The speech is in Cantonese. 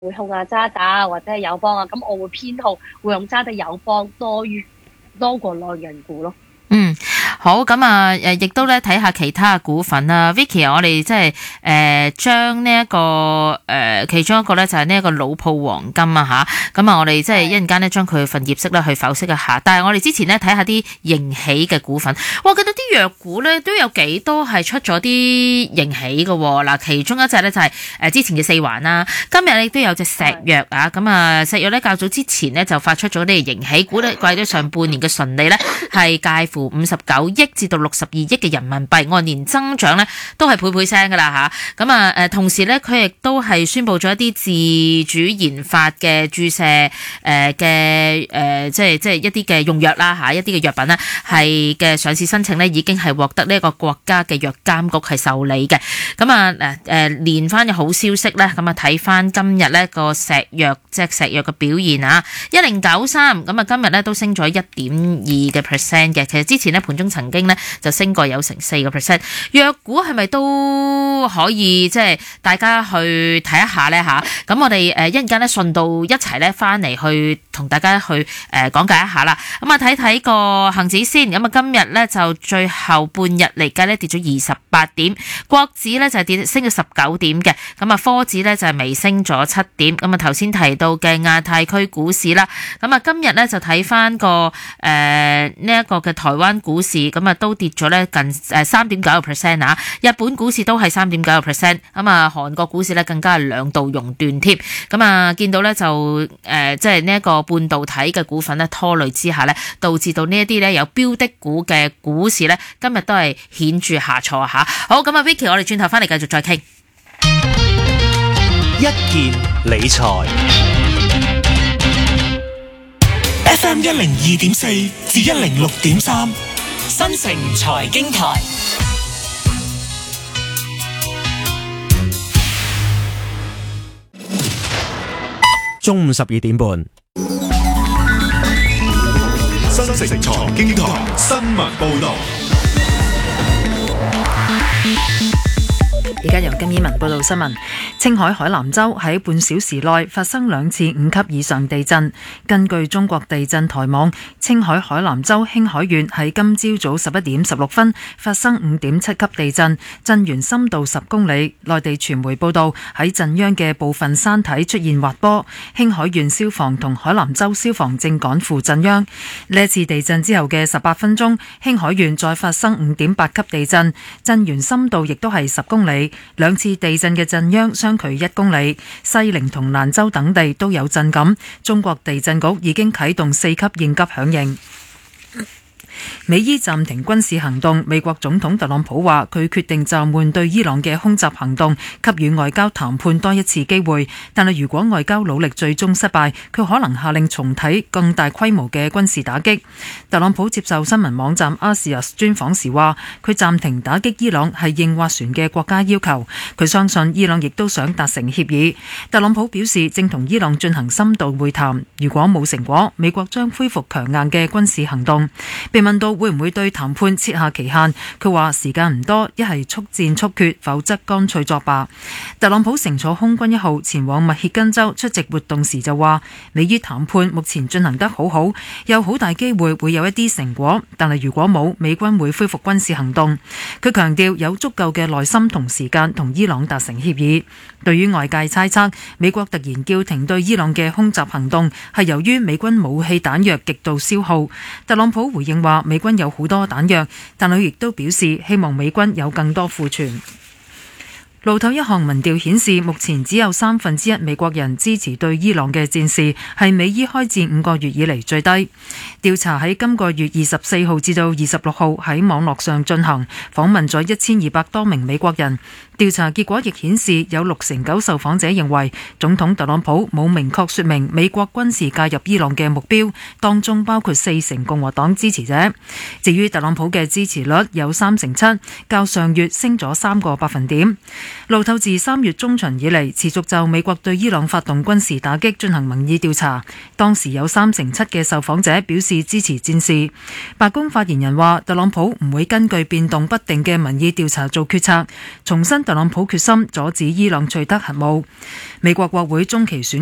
匯控啊、渣打啊或者係友邦啊，咁我會偏好會用渣打友邦多過內銀股咯。 嗯，好，咁啊，亦都咧睇下其他嘅股份啦。Vicky，我哋即係將呢一個其中一個咧就係呢一個老鋪黃金啊吓，咁啊我哋即係一陣間咧將佢份業績咧去剖析一下。但係我哋之前咧睇下啲盈喜嘅股份，我記得啲藥股咧都有幾多係出咗啲盈喜嘅喎。嗱，其中一隻咧就係之前嘅四環啦，今日亦都有隻石藥啊，咁啊石藥咧較早之前咧就發出咗啲盈喜，估計咗上半年嘅純利咧係介乎59億至到62億嘅人民幣，按年增長咧都係倍倍聲噶啦吓。咁啊同時咧佢亦都係宣布咗一啲自主研發嘅注射嘅即係一啲嘅用藥啦吓，一啲嘅藥品咧係嘅上市申請咧已經係獲得呢一個國家嘅藥監局係受理嘅。咁啊連翻嘅好消息咧，咁啊睇翻今日咧個石藥嘅表現啊，1093咁啊今日咧都升咗1.2%嘅。其實之前咧盤中曾經咧就升過有成4%，藥股係咪都可以即係大家去睇一下咧吓？咁我哋一陣間咧順道一齊咧翻嚟去同大家去講解一下啦。咁啊睇睇個恒指先，咁啊今日咧就最後半日嚟計咧跌咗28點，國指咧就係升咗19點嘅，咁啊科指咧就係微升咗7點。咁啊頭先提到嘅亞太區股市啦，咁啊今日咧就睇翻個呢一個嘅台灣股市，咁啊都跌咗咧近3.9% 啊，日本股市都係3.9%，咁啊韓國股市咧更加係2度熔斷添。咁啊見到咧就即係呢一個半導體嘅股份咧拖累之下咧，導致到呢一啲咧有標的股嘅股市咧今日都係顯著下挫吓。好，咁啊 Vicky， 我哋轉頭翻嚟繼續再傾一件理財 FM 102.4至106.3新城財經台， 中午12點半， 新城財經台新聞報道。 而家由金依文報道新聞。青海海南州喺半小時內發生2次5級以上地震。根據中國地震台網，青海海南州興海縣喺今朝早11點16分發生5.7級地震，震源深度10公里。內地傳媒報道喺震央嘅部分山體出現滑坡，興海縣消防同海南州消防正趕赴震央。呢次地震之後嘅18分鐘，興海縣再發生5.8級地震，震源深度亦都係10公里。2次地震嘅震央相距1公里，西寧同蘭州等地都有震感。中國地震局已經啟動4級應急響應。美伊暫停軍事行動，美國總統特朗普話佢決定暫緩對伊朗嘅空襲行動，給予外交談判多一次機會。但係如果外交努力最終失敗，佢可能下令重啟更大規模嘅軍事打擊。特朗普接受新聞網站 Axios 專訪時話，佢暫停打擊伊朗係應斡旋嘅國家要求，佢相信伊朗亦都想達成協議。特朗普表示正同伊朗進行深度會談，如果冇成果，美國將恢復強硬嘅軍事行動。被問到會唔會對談判設下期限，佢話時間唔多，一係速戰速決，否則乾脆作罷。特朗普乘坐空軍1號前往密歇根州出席活動時就話，美伊談判目前進行得好好，有好大機會會有一啲成果，但係如果冇，美軍會恢復軍事行動。佢強調有足夠嘅耐心同時間同伊朗達成協議。對於外界猜測美國突然叫停對伊朗嘅空襲行動係由於美軍武器彈藥極度消耗，特朗普回應話美軍有好多彈藥，但佢亦都表示希望美軍有更多庫存。路透一項民調顯示，目前只有1/3美國人支持對伊朗嘅戰事，係美伊開戰5個月以嚟最低。調查喺今個月24號至到26號喺網絡上進行，訪問咗1200多名美國人。調查結果亦顯示，有69%受訪者認為總統特朗普冇明確說明美國軍事介入伊朗嘅目標，當中包括40%共和黨支持者。至於特朗普嘅支持率有37%，較上月升咗3個百分點。路透自3月中旬以嚟持續就美國對伊朗發動軍事打擊進行民意調查，當時有37%嘅受訪者表示支持戰事。白宮發言人話，特朗普唔會根據變動不定嘅民意調查做決策，重申特特朗普決心阻止伊朗取得核武。美國國會中期選